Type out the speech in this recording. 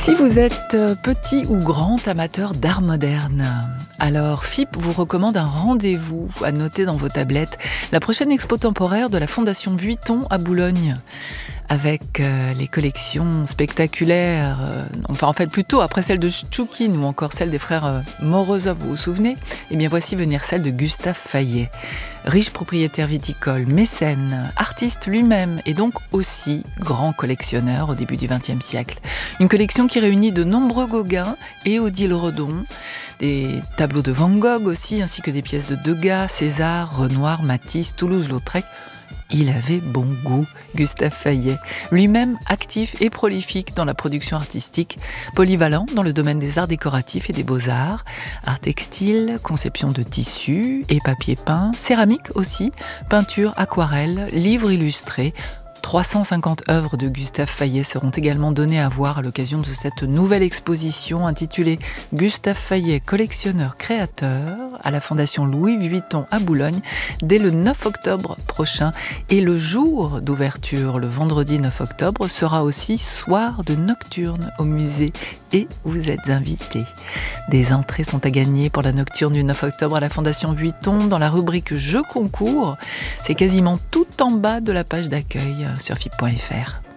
Si vous êtes petit ou grand amateur d'art moderne, alors FIP vous recommande un rendez-vous à noter dans vos tablettes. La prochaine expo temporaire de la Fondation Vuitton à Boulogne, avec les collections spectaculaires, plutôt après celle de Stchoukine ou encore celle des frères Morozov, vous vous souvenez ? Eh bien voici venir celle de Gustave Fayet, riche propriétaire viticole, mécène, artiste lui-même et donc aussi grand collectionneur au début du XXe siècle. Une collection qui réunit de nombreux Gauguin et Odile Redon, des tableaux de Van Gogh aussi, ainsi que des pièces de Degas, César, Renoir, Matisse, Toulouse-Lautrec. Il avait bon goût, Gustave Fayet, lui-même actif et prolifique dans la production artistique, polyvalent dans le domaine des arts décoratifs et des beaux-arts, art textile, conception de tissus et papier peint, céramique aussi, peinture, aquarelle, livres illustrés. 350 œuvres de Gustave Fayet seront également données à voir à l'occasion de cette nouvelle exposition intitulée Gustave Fayet, collectionneur-créateur à la Fondation Louis Vuitton à Boulogne dès le 9 octobre prochain. Et le jour d'ouverture, le vendredi 9 octobre, sera aussi soir de nocturne au musée et vous êtes invités. Des entrées sont à gagner pour la nocturne du 9 octobre à la Fondation Vuitton dans la rubrique Jeux concours. C'est quasiment tout en bas de la page d'accueil sur FIP.fr.